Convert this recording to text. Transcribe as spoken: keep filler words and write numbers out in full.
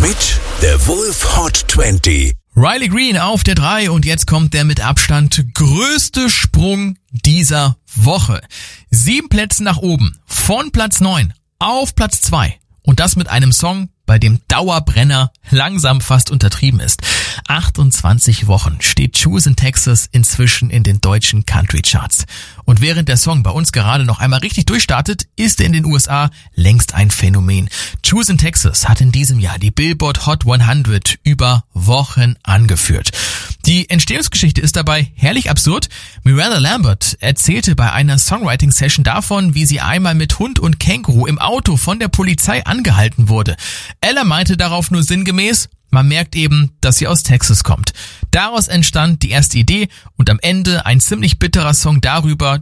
mit der Wolf Hot zwanzig. Riley Green auf der drei und jetzt kommt der mit Abstand größte Sprung dieser Woche. Sieben Plätze nach oben, von Platz neun auf Platz zwei und das mit einem Song, bei dem Dauerbrenner langsam fast untertrieben ist. achtundzwanzig Wochen steht Choose in Texas inzwischen in den deutschen Country Charts. Und während der Song bei uns gerade noch einmal richtig durchstartet, ist er in den U S A längst ein Phänomen. Choose in Texas hat in diesem Jahr die Billboard Hot hundert über Wochen angeführt. Die Entstehungsgeschichte ist dabei herrlich absurd. Miranda Lambert erzählte bei einer Songwriting-Session davon, wie sie einmal mit Hund und Känguru im Auto von der Polizei angehalten wurde. Ella meinte darauf nur sinngemäß, man merkt eben, dass sie aus Texas kommt. Daraus entstand die erste Idee und am Ende ein ziemlich bitterer Song darüber,